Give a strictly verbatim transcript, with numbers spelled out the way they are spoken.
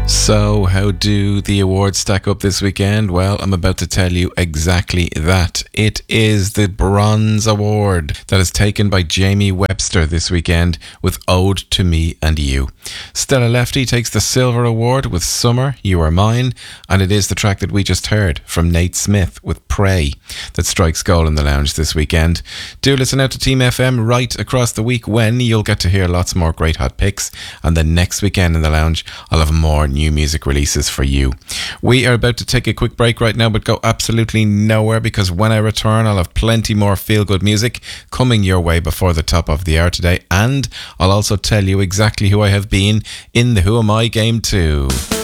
So, how do the awards stack up this weekend? Well, I'm about to tell you exactly that. It is the Bronze Award that is taken by Jamie Webster this weekend with Ode to Me and You. Stella Lefty takes the Silver Award with Summer, You Are Mine, and it is the track that we just heard from Nate Smith with Pray that strikes gold in the lounge this weekend. Do listen out to Team F M right across the week when you'll get to hear lots more great hot picks, and then next weekend in the lounge I'll have more new music releases for you. We are about to take a quick break right now, but go absolutely nowhere, because when I return I'll have plenty more feel-good music coming your way before the top of the hour today, and I'll also tell you exactly who I have been in the Who Am I game too.